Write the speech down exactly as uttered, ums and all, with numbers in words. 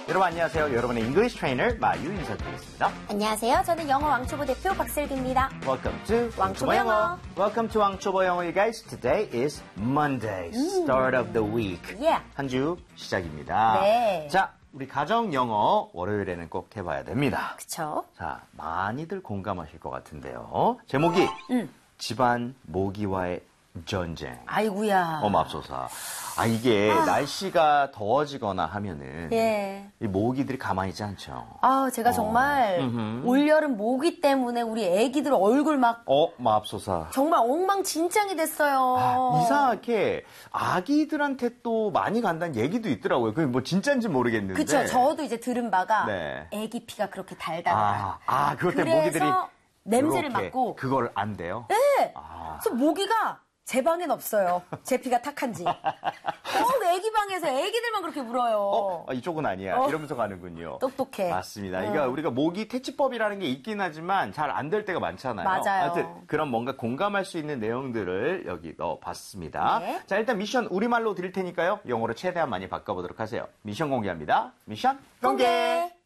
여러분 안녕하세요. 여러분의 English trainer 마유 인사드리겠습니다. 안녕하세요. 저는 영어 왕초보 대표 박슬기입니다. Welcome to 왕초보 영어. Welcome to 왕초보 영어, you guys. Today is Monday, start of the week. Yeah. 한 주 시작입니다. 네. 자, 우리 가정 영어 월요일에는 꼭 해봐야 됩니다. 그쵸? 자, 많이들 공감하실 것 같은데요. 제목이 음. 집안 모기와의 전쟁. 아이고야. 어맙소사. 아, 이게 아. 날씨가 더워지거나 하면은 예. 이 모기들이 가만히 있지 않죠. 아, 제가 정말 어. 올여름 모기 때문에 우리 애기들 얼굴 막 어, 맙소사. 정말 엉망진창이 됐어요. 아, 이상하게 아기들한테 또 많이 간다는 얘기도 있더라고요. 그게 뭐 진짜인지 모르겠는데. 그쵸. 저도 이제 들은 바가 네. 애기 피가 그렇게 달달해요. 아, 아, 그것 때문에 모기들이 냄새를 이렇게 맡고 그걸 안 돼요? 네. 아. 그래서 모기가 제 방엔 없어요. 제 피가 탁한지. 꼭 애기 방에서 애기들만 그렇게 물어요. 어? 아, 이쪽은 아니야. 어. 이러면서 가는군요. 똑똑해. 맞습니다. 음. 그러니까 우리가 모기 퇴치법이라는 게 있긴 하지만 잘 안 될 때가 많잖아요. 맞아요. 하여튼 그런 뭔가 공감할 수 있는 내용들을 여기 넣어봤습니다. 네. 자, 일단 미션 우리말로 드릴 테니까요. 영어로 최대한 많이 바꿔보도록 하세요. 미션 공개합니다. 미션 공개! 공개.